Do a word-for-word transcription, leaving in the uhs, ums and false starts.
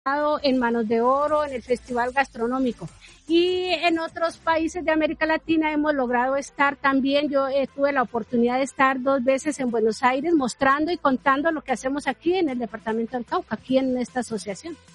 en Manos de Oro, en el Festival Gastronómico. Y en otros países de América Latina hemos logrado estar también, yo eh, tuve la oportunidad de estar dos veces en Buenos Aires mostrando y contando lo que hacemos aquí en el departamento del Cauca, aquí en esta asociación.